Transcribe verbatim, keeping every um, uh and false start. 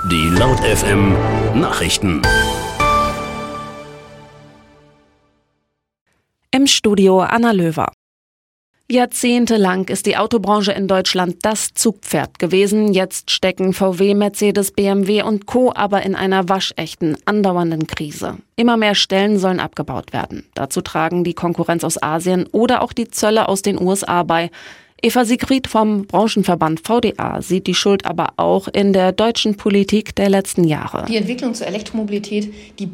Die Laut F M Nachrichten. Im Studio Anna Löwer. Jahrzehntelang ist die Autobranche in Deutschland das Zugpferd gewesen. Jetzt stecken V W, Mercedes, B M W und Co. aber in einer waschechten, andauernden Krise. Immer mehr Stellen sollen abgebaut werden. Dazu tragen die Konkurrenz aus Asien oder auch die Zölle aus den U S A bei. Eva Siegfried vom Branchenverband V D A sieht die Schuld aber auch in der deutschen Politik der letzten Jahre. Die Entwicklung zur Elektromobilität, die